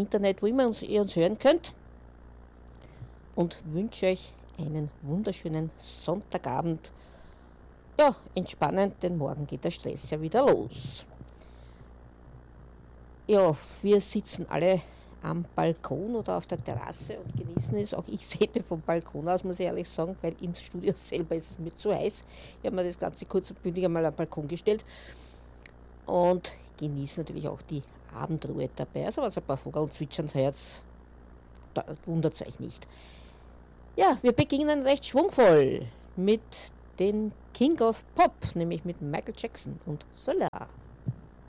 Internet, wo immer ihr uns hören könnt. Und wünsche euch einen wunderschönen Sonntagabend. Ja, entspannend, denn morgen geht der Stress ja wieder los. Ja, wir sitzen alle am Balkon oder auf der Terrasse und genießen es. Auch ich sehe vom Balkon aus, muss ich ehrlich sagen, weil im Studio selber ist es mir zu heiß. Ich habe mir das Ganze kurz und bündig einmal am Balkon gestellt und genieße natürlich auch die Abendruhe dabei. Also wenn es ein paar Vögel zwitschern hört, wundert es euch nicht. Ja, wir beginnen recht schwungvoll mit den King of Pop, nämlich mit Michael Jackson und Solar.